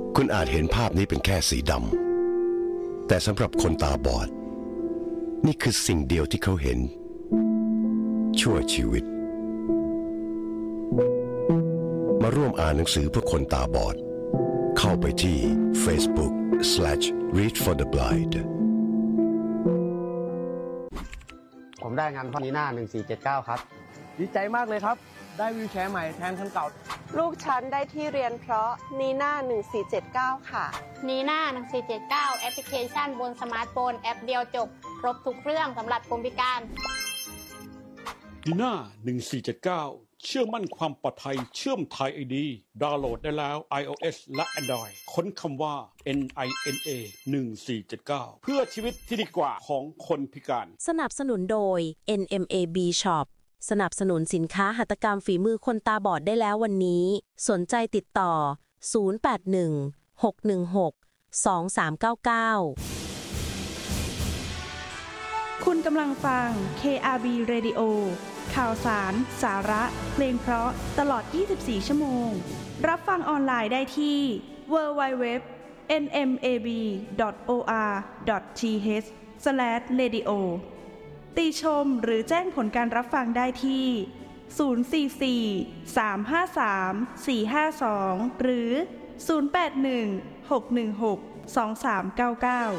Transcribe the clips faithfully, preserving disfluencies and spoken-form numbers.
คุณอาจเห็นภาพนี้เป็นแค่สีดำแต่สำหรับคนตาบอดนี่คือสิ่งเดียวที่เขาเห็นชั่วชีวิตมาร่วมอ่านหนังสือเพื่อคนตาบอดเข้าไปที่ Facebook slash read for the blind ผมได้งานพ่อนีน่าหนึ่งสี่เจ็ดเก้าครับดีใจมากเลยครับได้วีลแชร์ใหม่แทนคันเก่าลูกฉันได้ที่เรียนเพราะนีน่าหนึ่งสี่เจ็ดเก้าค่ะนีน่าหนึ่งสี่เจ็ดเก้าแอปพลิเคชันบนสมาร์ทโฟนแอปเดียวจบครบทุกเรื่องสำหรับคนพิการนีน่าหนึ่งสี่เจ็ดเก้าเชื่อมั่นความปลอดภัยเชื่อมไทย ไอ ดี ดาวน์โหลดได้แล้ว iOS และ Android ค้นคำว่า เอ็น ไอ เอ็น เอ หนึ่งสี่เจ็ดเก้า เพื่อชีวิตที่ดีกว่าของคนพิการสนับสนุนโดย เอ็น เอ็ม เอ บี Shop สนับสนุนสินค้าหัตถกรรมฝีมือคนตาบอดได้แล้ววันนี้สนใจติดต่อศูนย์ แปด หนึ่ง หก หนึ่ง หก สอง สาม เก้า เก้าคุณกำลังฟัง เค อาร์ บี Radio ข่าวสาร สาระ เพลงเพราะตลอดยี่สิบสี่ชั่วโมงรับฟังออนไลน์ได้ที่ ดับเบิลยู ดับเบิลยู ดับเบิลยู ดอท เอ็น เอ็ม เอ บี ดอท โอ อาร์ ดอท ที เอช สแลช เรดิโอ ติชมหรือแจ้งผลการรับฟังได้ที่ ศูนย์ สี่ สี่ สาม ห้า สาม สี่ ห้า สอง หรือ ศูนย์ แปด หนึ่ง หก หนึ่ง หก สอง สาม เก้า เก้า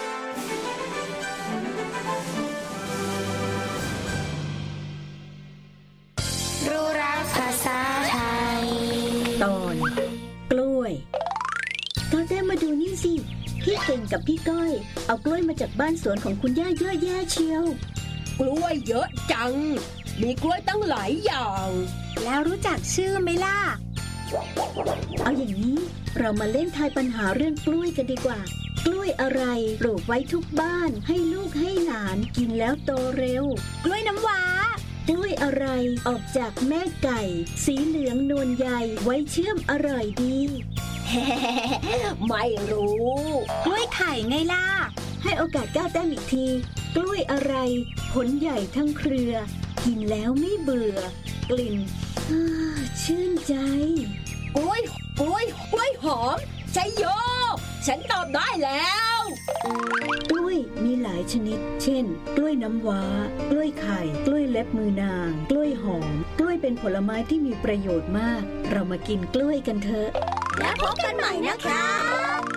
รู้รักภาษาไทยตอนกล้วยตอนแรกมาดูนี่สิพี่เก่งกับพี่ก้อยเอากล้วยมาจากบ้านสวนของคุณย่าเยอะแยะเชียวกล้วยเยอะจังมีกล้วยตั้งหลายอย่างแล้วรู้จักชื่อไหมล่ะเอาอย่างนี้เรามาเล่นทายปัญหาเรื่องกล้วยกันดีกว่ากล้วยอะไรปลูกไว้ทุกบ้านให้ลูกให้หลานกินแล้วโตเร็วกล้วยน้ำว้ากล้วยอะไรออกจากแม่ไก่สีเหลืองนวลใยไว้เชื่อมอร่อยดีไม่รู้กล้วยไข่ไงล่ะให้โอกาสก้าวแต้มอีกทีกล้วยอะไรผลใหญ่ทั้งเครือกินแล้วไม่เบื่อกลิ่นชื่นใจกล้วยกล้วยกล้วยหอมใช่โยฉันตอบได้แล้วกล้วยมีหลายชนิดเช่นกล้วยน้ำว้ากล้วยไข่กล้วยเล็บมือนางกล้วยหอมกล้วยเป็นผลไม้ที่มีประโยชน์มากเรามากินกล้วยกันเถอะแล้วพบกันใหม่นะครับ